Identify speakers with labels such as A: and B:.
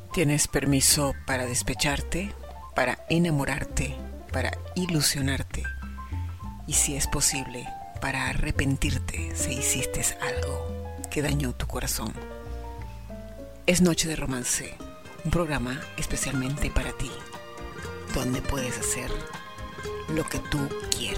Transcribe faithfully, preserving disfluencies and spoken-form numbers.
A: Tienes permiso para despecharte, para enamorarte, para ilusionarte y, si es posible, para arrepentirte si hiciste algo que dañó tu corazón. Es Noche de Romance, un programa especialmente para ti, donde puedes hacer lo que tú quieras.